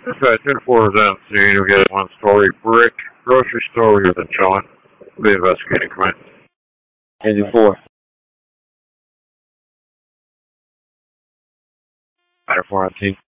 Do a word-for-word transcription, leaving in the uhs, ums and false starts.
Okay, ten four is on scene. We got a one story brick grocery store here in Chilling. We'll be investigating, come in. Engine four. Matter four on scene.